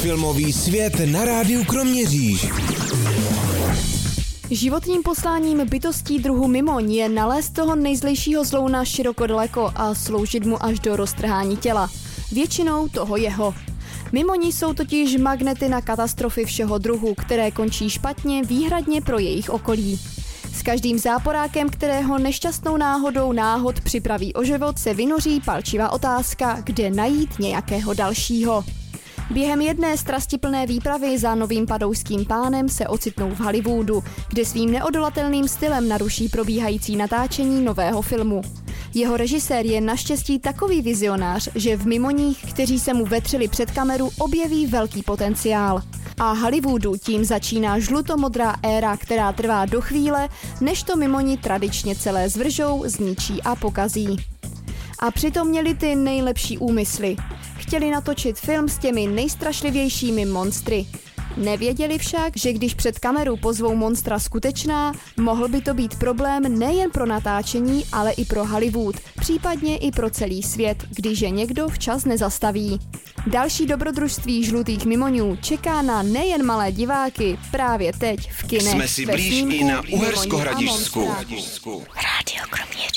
Filmový svět na rádiu Kroměříž. Životním posláním bytostí druhu mimoň je nalézt toho nejzlejšího zlouna široko daleko a sloužit mu až do roztrhání těla. Většinou toho jeho. Mimoni jsou totiž magnety na katastrofy všeho druhu, které končí špatně výhradně pro jejich okolí. S každým záporákem, kterého nešťastnou náhodou náhod připraví o život, se vynoří palčivá otázka, kde najít nějakého dalšího. Během jedné strastiplné výpravy za novým padouským pánem se ocitnou v Hollywoodu, kde svým neodolatelným stylem naruší probíhající natáčení nového filmu. Jeho režisér je naštěstí takový vizionář, že v mimoních, kteří se mu vetřeli před kameru, objeví velký potenciál. A Hollywoodu tím začíná žlutomodrá éra, která trvá do chvíle, než to mimoni tradičně celé zvržou, zničí a pokazí. A přitom měli ty nejlepší úmysly. Chtěli natočit film s těmi nejstrašlivějšími monstry. Nevěděli však, že když před kameru pozvou monstra skutečná, mohl by to být problém nejen pro natáčení, ale i pro Hollywood, případně i pro celý svět, když je někdo včas nezastaví. Další dobrodružství žlutých mimoňů čeká na nejen malé diváky právě teď v kinech. Jsme si blíž i na Uhersko Hradišťsku. Rádio Kroměříž.